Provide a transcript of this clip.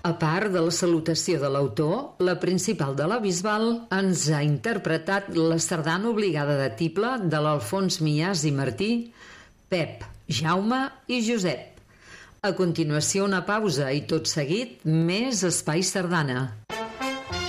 A part de la salutació de l'autor, la principal de la Bisbal ens ha interpretat la sardana obligada de tible de l'Alfons Millàs i Martí, Pep, Jaume i Josep. A continuació una pausa i tot seguit més Espai Sardana.